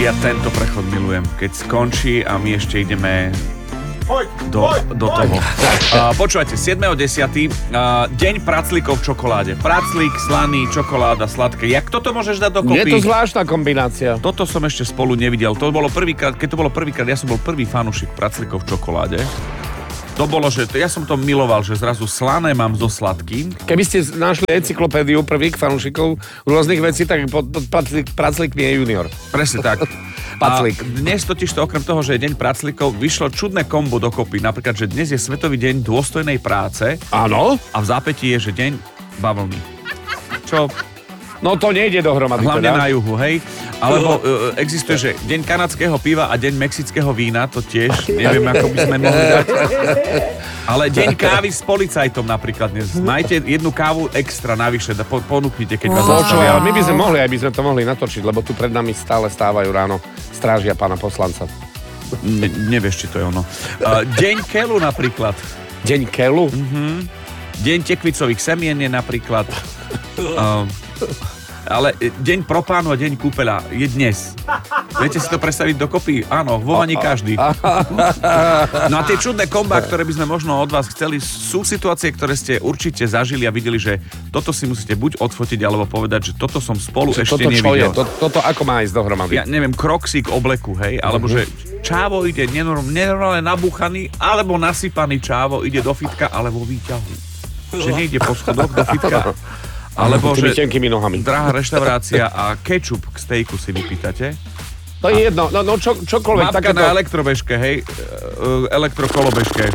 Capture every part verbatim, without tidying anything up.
Ja tento prechod milujem, keď skončí a my ešte ideme do, do toho. Uh, počúvajte, siedmeho desiateho Uh, deň praclíkov v čokoláde. Praclík, slaný, čokoláda, sladké. Jak toto môžeš dať dokopy? Je to zvláštna kombinácia. Toto som ešte spolu nevidel. To bolo prvýkrát, keď to bolo prvýkrát, ja som bol prvý fanúšik praclíkov v čokoláde. To bolo, že ja som to miloval, že zrazu slané mám so sladkým. Keby ste našli encyklopédiu prvých fanúšikov rôznych vecí, tak pod, pod praclík, praclík nie je junior. Presne tak. Paclík. A dnes totiž to okrem toho, že je deň praclíkov, vyšlo čudné kombo dokopy. Napríklad, že dnes je Svetový deň dôstojnej práce. Áno. A v zápätí je, že deň bavlny. Čo? No to nejde dohromady. Hlavne teda na juhu, hej? Alebo uh, existuje, že deň kanadského piva a deň mexického vína, to tiež, neviem, ako by sme mohli dať. Ale deň kávy s policajtom napríklad dnes. Majte jednu kávu extra navyše, da po, ponúknite, keď vás zastavia. Ale my by sme mohli, aj by sme to mohli natočiť, lebo tu pred nami stále stávajú ráno strážia pána poslanca. Ne, nevieš, či to je ono. Uh, deň keľu napríklad. Deň keľu? Mhm. Deň tekvicových semien je napríklad. Uh, ale deň propánu a deň kúpeľa je dnes. Viete si to predstaviť dokopy? Áno, vo vani každý. No a tie čudné kombá, ktoré by sme možno od vás chceli, sú situácie, ktoré ste určite zažili a videli, že toto si musíte buď odfotiť, alebo povedať, že toto som spolu čo, ešte toto nevidel. Čo je? Toto ako má ísť dohromady? Ja neviem, kroksík obleku, hej? Alebo že čávo ide nenormálne nabúchaný, alebo nasypaný čávo ide do fitka, alebo výťahu. Že nejde po schodoch do fitka. Alebo že drahá reštaurácia a kečup k stejku si vypýtate. To je jedno, no, no čo, čokoľvek. Mapka takéto... na elektrobežke, hej, elektrokolobežke.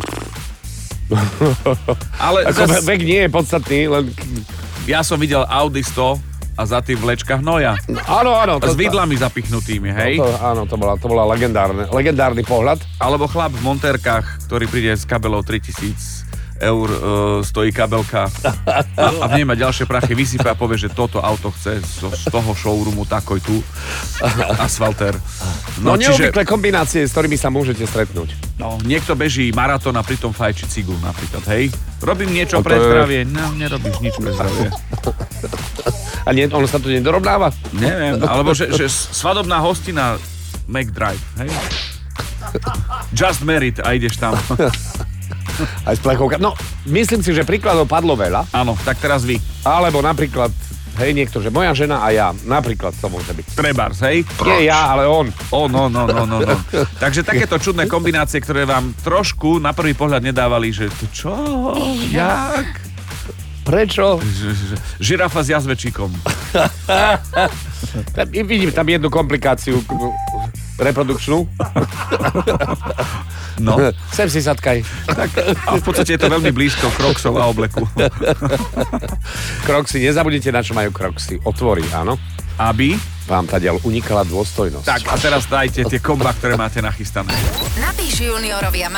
Ale ako zas... vek nie je podstatný, len... Ja som videl Audi sto a za tým vlečka hnoja. Áno, áno. To, s vidlami zapichnutými, hej. To, to, áno, to bola, to bola legendárne, legendárny pohľad. Alebo chlap v montérkach, ktorý príde s kabelou tritisíc eur uh, stojí kabelka a, a v nej má ďalšie prachy, vysype a povie, že toto auto chce z, z toho showroomu takoj tu asfaltér. No, no neobvyklé kombinácie, s ktorými sa môžete stretnúť. No, niekto beží maratón a pritom fajči cigu napríklad, hej? Robím niečo no, pre je... zdravie. No, nerobíš nič pre zdravie. A nie, ono sa to nedorovnáva? Neviem, alebo že, že svadobná hostina McDrive, hej? Just merit a ideš tam. Aj s plechovka. No, myslím si, že príkladov padlo veľa. Áno, tak teraz vy. Alebo napríklad, hej, niekto, že moja žena a ja. Napríklad to môže byť. Trebárs, hej? Nie ja, ale on. O, no, no, no, no, no. Takže takéto čudné kombinácie, ktoré vám trošku na prvý pohľad nedávali, že to čo? Jak? Prečo? Ž, ž, žirafa s jazvečíkom. Tam, vidím tam jednu komplikáciu reprodukčnú. No. Sem si sadkaj. Tak, a v podstate je to veľmi blízko kroksov a obleku. Kroksy, nezabudnite, na čo majú kroksy. Otvorí, áno. Aby vám tadiaľ unikala dôstojnosť. Tak, a teraz dajte tie komba, ktoré máte nachystané. Napíš juniorovi a